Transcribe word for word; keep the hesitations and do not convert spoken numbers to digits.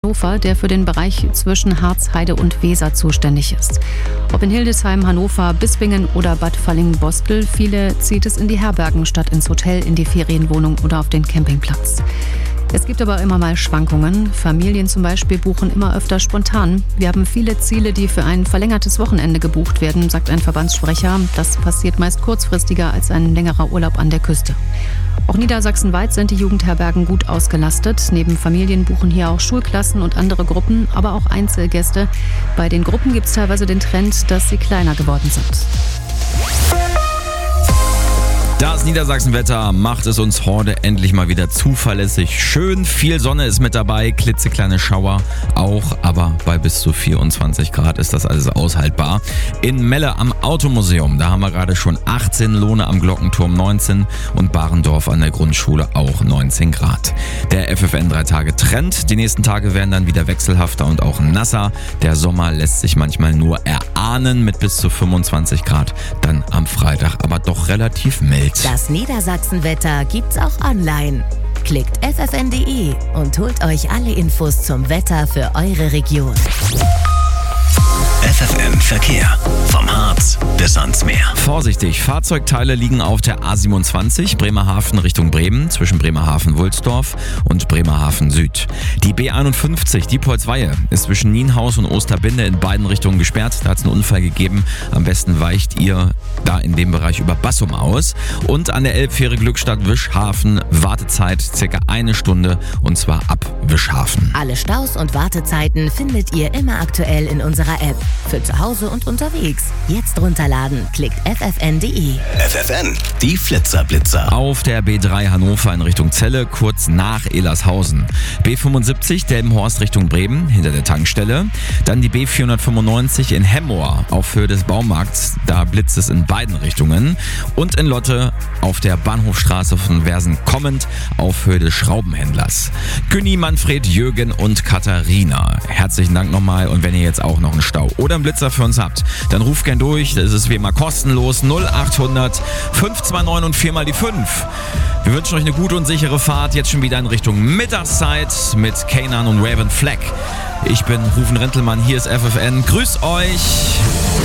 Hannover, der für den Bereich zwischen Harz, Heide und Weser zuständig ist. Ob in Hildesheim, Hannover, Bispingen oder Bad Falling-Bostel, viele zieht es in die Herbergen statt ins Hotel, in die Ferienwohnung oder auf den Campingplatz. Es gibt aber immer mal Schwankungen. Familien zum Beispiel buchen immer öfter spontan. Wir haben viele Ziele, die für ein verlängertes Wochenende gebucht werden, sagt ein Verbandssprecher. Das passiert meist kurzfristiger als ein längerer Urlaub an der Küste. Auch niedersachsenweit sind die Jugendherbergen gut ausgelastet. Neben Familien buchen hier auch Schulklassen und andere Gruppen, aber auch Einzelgäste. Bei den Gruppen gibt es teilweise den Trend, dass sie kleiner geworden sind. Das Niedersachsenwetter macht es uns heute endlich mal wieder zuverlässig schön. Viel Sonne ist mit dabei, klitzekleine Schauer auch, aber bei bis zu vierundzwanzig Grad ist das alles aushaltbar. In Melle am Automuseum, da haben wir gerade schon achtzehn, Lohne am Glockenturm neunzehn und Barendorf an der Grundschule auch neunzehn Grad. Der F F N drei Tage Trend, die nächsten Tage werden dann wieder wechselhafter und auch nasser. Der Sommer lässt sich manchmal nur erahnen mit bis zu fünfundzwanzig Grad, dann am Freitag aber doch relativ mild. Das Niedersachsenwetter gibt's auch online. Klickt f f n punkt d e und holt euch alle Infos zum Wetter für eure Region. F F N Verkehr. Vom Harz bis ans Meer. Vorsichtig, Fahrzeugteile liegen auf der A siebenundzwanzig, Bremerhaven Richtung Bremen, zwischen Bremerhaven-Wulsdorf und Bremerhaven Süd. Die B einundfünfzig, Diepholz-Weihe, ist zwischen Nienhaus und Osterbinde in beiden Richtungen gesperrt. Da hat es einen Unfall gegeben. Am besten weicht ihr da in dem Bereich über Bassum aus. Und an der Elbfähre Glückstadt-Wischhafen, Wartezeit circa eine Stunde und zwar ab Wischhafen. Alle Staus und Wartezeiten findet ihr immer aktuell in unserer App. Für zu Hause und unterwegs. Jetzt runterladen. Klickt f f n punkt d e. F F N, die Flitzerblitzer. Auf der B drei Hannover in Richtung Celle, kurz nach Elershausen. B fünfundsiebzig Delmenhorst Richtung Bremen, hinter der Tankstelle. Dann die B vierhundertfünfundneunzig in Hemmoor, auf Höhe des Baumarkts. Da blitzt es in beiden Richtungen. Und in Lotte auf der Bahnhofstraße von Versen kommend, auf Höhe des Schraubenhändlers. Günni, Manfred, Jürgen und Katharina. Herzlichen Dank nochmal. Und wenn ihr jetzt auch noch einen Stau oder einen Blitzer für uns habt, dann ruft gern durch. Das ist wie immer kostenlos. null achthundert fünf zwei neun und vier mal die fünf. Wir wünschen euch eine gute und sichere Fahrt. Jetzt schon wieder in Richtung Mittagszeit mit Kanan und Raven Fleck. Ich bin Rufen Rentelmann. Hier ist F F N. Grüß euch.